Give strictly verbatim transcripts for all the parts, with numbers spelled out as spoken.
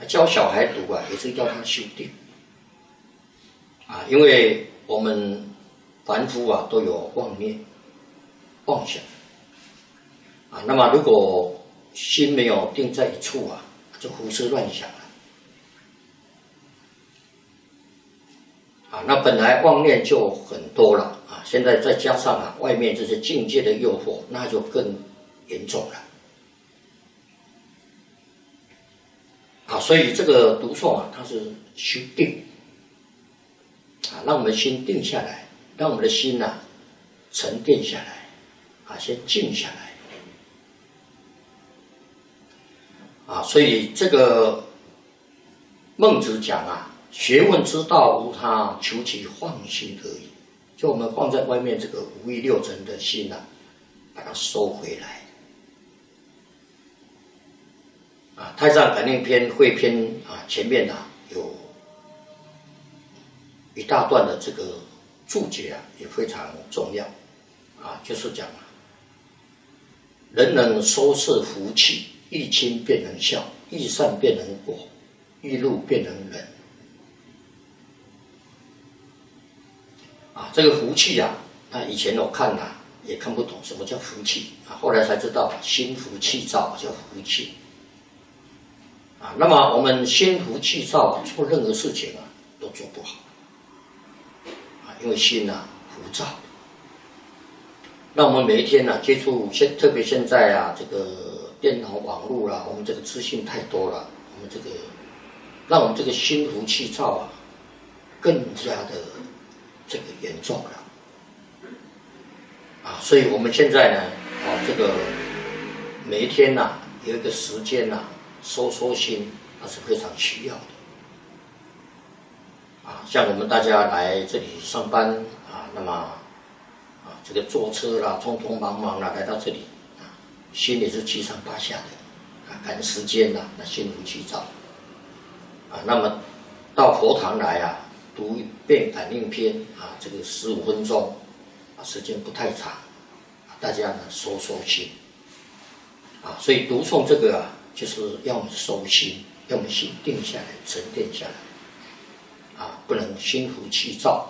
教小孩读啊，也是要他修定啊，因为我们凡夫啊都有妄念、妄想啊，那么如果心没有定在一处啊，就胡思乱想了啊，那本来妄念就很多了啊，现在再加上啊外面这些境界的诱惑，那就更严重了。啊，所以这个读诵啊，它是修定啊，让我们心定下来，让我们的心呐、啊、沉淀下来，啊，先静下来。啊，所以这个孟子讲啊，学问之道无他，求其放心而已。就我们放在外面这个五欲六尘的心啊，把它收回来。啊，《太上感应篇》汇篇啊，前面啊有一大段的这个注解啊，也非常重要啊，就是讲啊，人能收摄福气，欲亲便能孝，欲善便能果，欲怒便能忍。啊，这个福气啊，那以前我看啊也看不懂什么叫福气啊，后来才知道心浮气躁叫福气。啊，那么我们心浮气躁啊，做任何事情啊都做不好啊，因为心啊浮躁。那我们每一天啊接触现，特别现在啊这个电脑网络啦、啊，我们这个资讯太多了，我们这个让我们这个心浮气躁啊更加的这个严重了啊，所以我们现在呢，啊这个每一天呐、啊、有一个时间呐、啊。收收心，那是非常需要的啊！像我们大家来这里上班啊，那么啊，这个坐车啦，匆匆忙忙啦，来到这里啊，心里是七上八下的啊，赶时间啦，那心浮气躁啊。那么到佛堂来啊，读一遍感应篇啊，这个十五分钟啊，时间不太长啊，大家呢收收心啊，所以读诵这个啊。就是要我们收心，要我们心定下来、沉淀下来，啊，不能心浮气躁，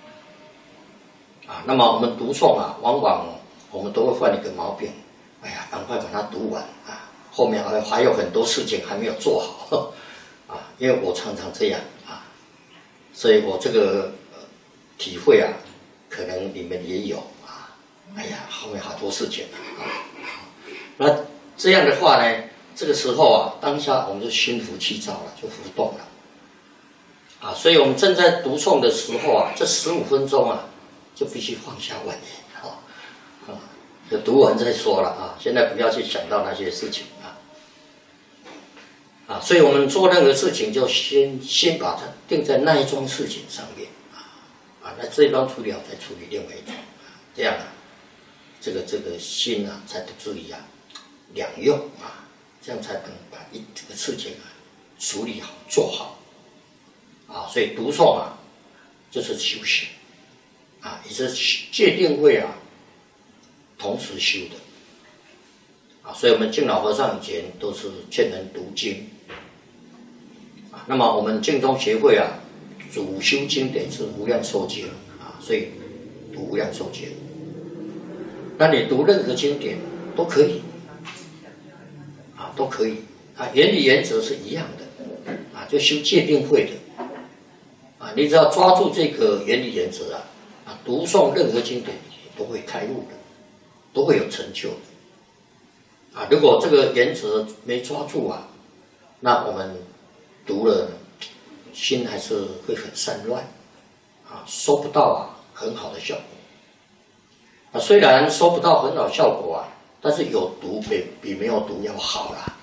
啊。那么我们读诵啊，往往我们都会犯一个毛病，哎呀，赶快把它读完啊，后面还还有很多事情还没有做好，啊，因为我常常这样啊，所以我这个、呃、体会啊，可能你们也有啊，哎呀，后面好多事情啊，那这样的话呢？这个时候啊，当下我们就心浮气躁了，就浮动了，啊，所以我们正在读诵的时候啊，这十五分钟啊，就必须放下妄念，啊，啊，就读完再说了啊，现在不要去想到那些事情啊，啊，所以我们做任何事情就先先把它定在那一桩事情上面啊，啊，那这一桩处理好再处理另外一桩，啊，这样啊，这个这个心啊才不至于啊两用啊。这样才能把一这个事情啊处理好做好啊，所以读诵啊就是修行啊，也是戒定慧啊同时修的啊，所以我们敬老和尚以前都是劝人读经啊，那么我们净宗协会啊主修经典是无量寿经啊，所以读无量寿经，那你读任何经典都可以。都可以啊，原理原则是一样的啊，就修戒定慧的啊，你只要抓住这个原理原则啊，啊，读诵任何经典都会开悟的，都会有成就的啊。如果这个原则没抓住啊，那我们读了心还是会很散乱啊，收不到啊很好的效果啊。虽然收不到很好效果啊。但是有读比比没有读要好啦，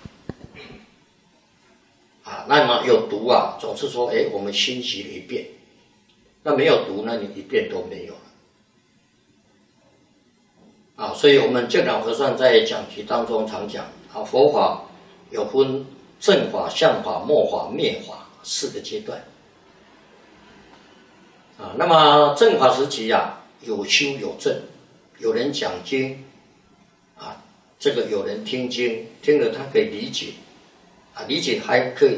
啊，那么有读啊，总是说，哎，我们欣习了一遍，那没有读，那你一遍都没有了，啊，所以我们净老和尚在讲题当中常讲啊，佛法有分正法、相法、末法、灭法四个阶段，啊，那么正法时期啊，有修有证，有人讲经。啊，这个有人听经，听了他可以理解，啊，理解还可以